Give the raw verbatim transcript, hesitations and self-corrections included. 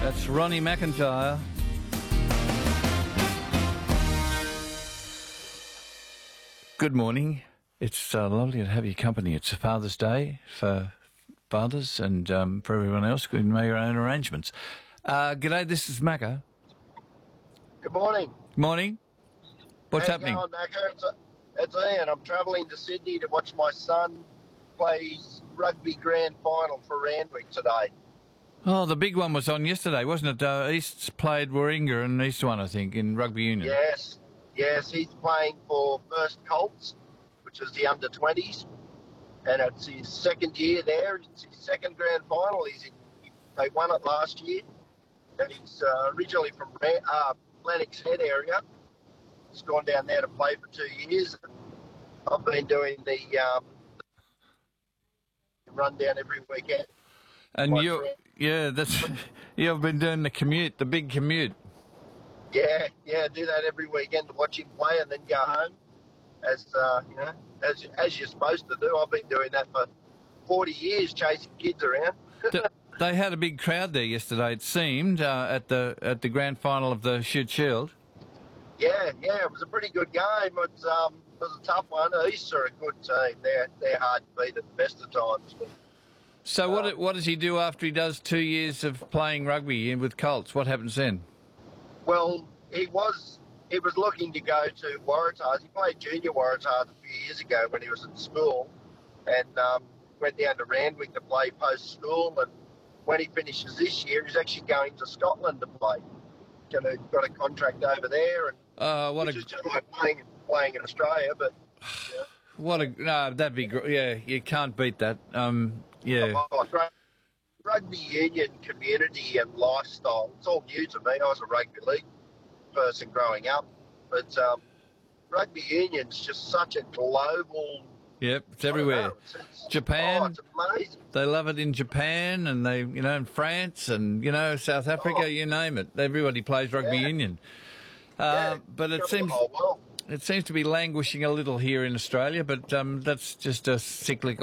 That's Ronnie McIntyre. Good morning. It's uh, lovely to have your company. It's Father's Day for fathers and um, for everyone else. You can make your own arrangements. Uh, g'day, this is Macca. Good morning. Morning. What's How's happening? it going, Macca? It's, it's Ian. I'm travelling to Sydney to watch my son play his rugby grand final for Randwick today. Oh, the big one was on yesterday, wasn't it? Uh, East's played Warringah and East one, I think, in rugby union. Yes, yes, he's playing for First Colts, which is the under twenties, and it's his second year there. It's his second grand final. He's in, they won it last year, and he's uh, originally from uh, Lennox Head area. He's gone down there to play for two years. I've been doing the um, rundown every weekend. And My you, friend. yeah, that's you've been doing the commute, the big commute. Yeah, yeah, do that every weekend to watch him play and then go home, as uh, you know, as as you're supposed to do. I've been doing that for forty years, chasing kids around. Th- They had a big crowd there yesterday. It seemed uh, at the at the grand final of the Shute Shield. Yeah, yeah, it was a pretty good game. It's um, it was a tough one. East are a good team. They're they're hard to beat at the best of times. But, So what Um, what does he do after he does two years of playing rugby with Colts? What happens then? well, he was he was looking to go to Waratahs. He played junior Waratahs a few years ago when he was at school, and um, went down to Randwick to play post school. And when he finishes this year, he's actually going to Scotland to play. Got a, got a contract over there, and Uh, what which a is just like playing playing in Australia. But yeah, what a no, that'd be great. Yeah, you can't beat that. Um, yeah. oh, great. Rugby union community and lifestyle. It's all new to me. I was a rugby league person growing up, but um, rugby union's just such a global. Yep, it's I don't everywhere. know, it's- it's- Japan. Oh, it's amazing. They love it in Japan, and they, you know, in France, and you know, South Africa. Oh. You name it. Everybody plays rugby Yeah. union. Uh, Yeah, but it cover the seems whole world. it seems to be languishing a little here in Australia. But um, that's just a cyclical.